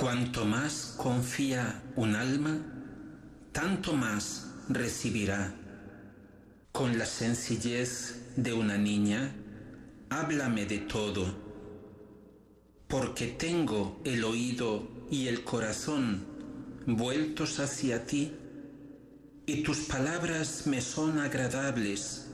Cuanto más confía un alma, tanto más recibirá. Con la sencillez de una niña, háblame de todo, porque tengo el oído y el corazón vueltos hacia ti, y tus palabras me son agradables.